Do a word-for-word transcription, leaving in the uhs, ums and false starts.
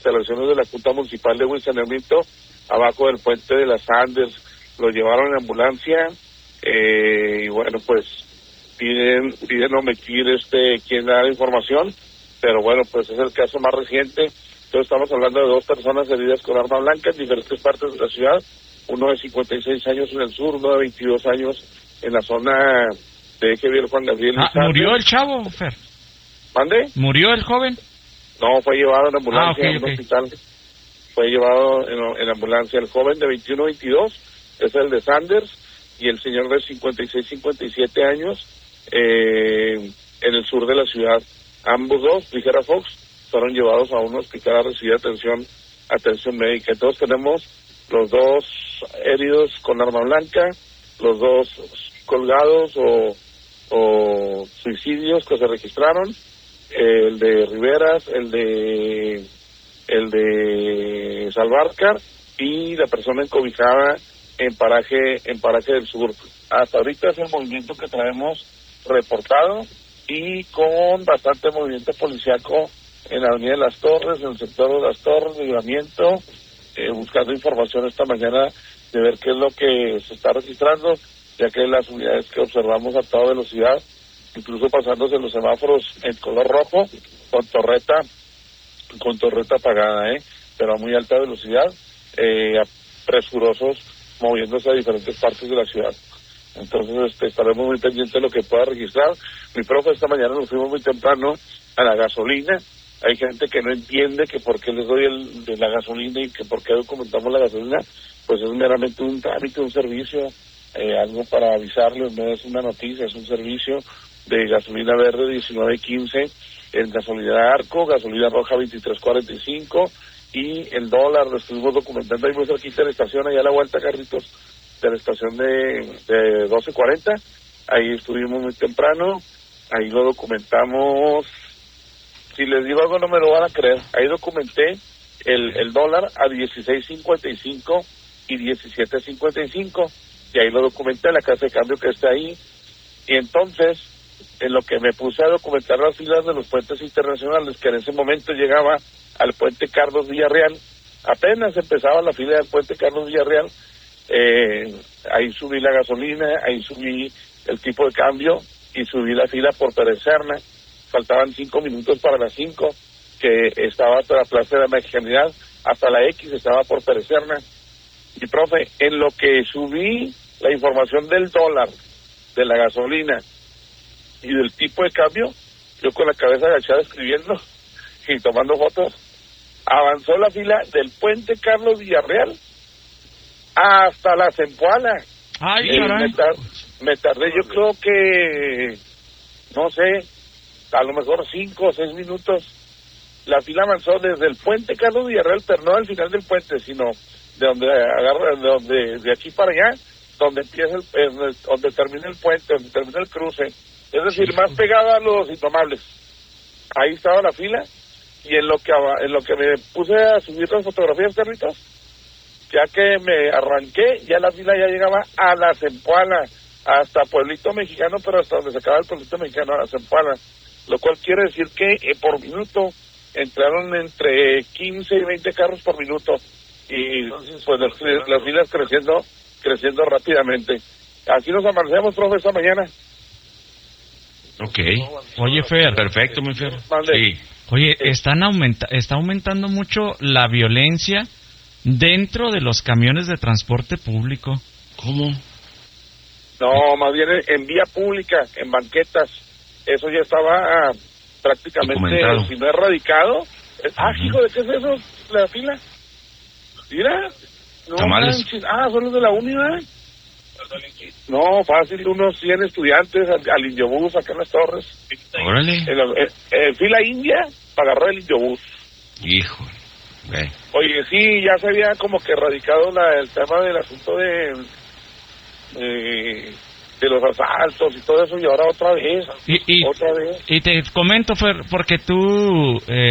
instalaciones de la Junta Municipal de Saneamiento, abajo del puente de las Andes. Lo llevaron en ambulancia, eh, y bueno, pues piden, piden omitir este, quien da la información, pero bueno, pues es el caso más reciente. Entonces estamos hablando de dos personas heridas con arma blanca en diferentes partes de la ciudad, uno de cincuenta y seis años en el sur, uno de veintidós años en la zona de Eje Vial Juan Gabriel. Ah, ¿murió el chavo, Fer? ¿Mande? ¿Murió el joven? No, fue llevado en ambulancia ah, okay, a un okay. hospital. Fue llevado en, en ambulancia. El joven de veintiuno veintidós es el de Sanders, y el señor de cincuenta y seis cincuenta y siete años eh, en el sur de la ciudad. Ambos dos, Ligera Fox, fueron llevados a un hospital a recibir atención, atención médica. Entonces tenemos los dos heridos con arma blanca, los dos colgados o, o suicidios que se registraron, el de Riveras, el de el de Salvarcar y la persona encobijada en paraje en paraje del sur. Hasta ahorita es el movimiento que traemos reportado, y con bastante movimiento policiaco en la avenida de Las Torres, en el sector de Las Torres, Libramiento, eh, buscando información esta mañana de ver qué es lo que se está registrando, ya que las unidades que observamos a toda velocidad, incluso pasándose los semáforos en color rojo, con torreta, con torreta apagada, eh, pero a muy alta velocidad, eh, presurosos, moviéndose a diferentes partes de la ciudad. Entonces este, estaremos muy pendientes de lo que pueda registrar. Mi profe, esta mañana nos fuimos muy temprano a la gasolina. Hay gente que no entiende que por qué les doy el de la gasolina y que por qué documentamos la gasolina. Pues es meramente un trámite, un servicio, eh, algo para avisarles, no es una noticia, es un servicio de gasolina verde diecinueve quince en gasolina Arco, gasolina roja veintitrés cuarenta y cinco, y el dólar lo estuvimos documentando ahí muy cerquita de la estación, allá a la vuelta, Carlitos, de la estación de, de doce cuarenta. Ahí estuvimos muy temprano, ahí lo documentamos. Si les digo algo no me lo van a creer, ahí documenté el, el dólar a dieciséis cincuenta y cinco y diecisiete cincuenta y cinco, y ahí lo documenté en la casa de cambio que está ahí. Y entonces, en lo que me puse a documentar las filas de los puentes internacionales, que en ese momento llegaba al puente Carlos Villarreal, apenas empezaba la fila del puente Carlos Villarreal, eh, ahí subí la gasolina, ahí subí el tipo de cambio y subí la fila por Pérez Serna. Faltaban cinco minutos para las cinco, que estaba hasta la Plaza de la Mexicanidad, hasta la X estaba por Pérez Serna. Y profe, en lo que subí la información del dólar, de la gasolina y del tipo de cambio, yo con la cabeza agachada escribiendo y tomando fotos, avanzó la fila del puente Carlos Villarreal hasta la Zempoala. Ay, eh, me, tar me tardé, yo creo que, no sé, a lo mejor cinco o seis minutos. La fila avanzó desde el puente Carlos Villarreal, pero no al final del puente, sino de donde agarra, de donde, de aquí para allá, donde empieza el, el, donde termina el puente, donde termina el cruce, es decir, más pegada a los Intomables. Ahí estaba la fila, y en lo que en lo que me puse a subir las fotografías, Carlitos, ya que me arranqué, ya la fila ya llegaba a la Zempoala, hasta Pueblito Mexicano, pero hasta donde se acaba el Pueblito Mexicano, a la Zempoala, lo cual quiere decir que eh, por minuto entraron entre quince y veinte carros por minuto, y pues las, las filas creciendo, creciendo rápidamente. Así nos amanecemos, profe, esta mañana. Ok. Oye, Fer. Perfecto, muy Fer. Sí. Oye, están aumenta está aumentando mucho la violencia dentro de los camiones de transporte público. ¿Cómo? No, más bien en vía pública, en banquetas. Eso ya estaba prácticamente, si no erradicado. Ah, uh-huh. Hijo, ¿de qué es eso? La fila. Mira. No, ¿Tamales? Ah, son los de la uni, ¿eh? No, fácil, unos cien estudiantes al, al Indiobús acá en Las Torres. Órale. En, la, en, en fila india para agarrar el Indiobús. Hijo. Eh. Oye, sí, ya se había como que erradicado la, el tema del asunto de, de de los asaltos y todo eso, y ahora otra vez. Y, y, otra vez. Y te comento, Fer, porque tú... Eh,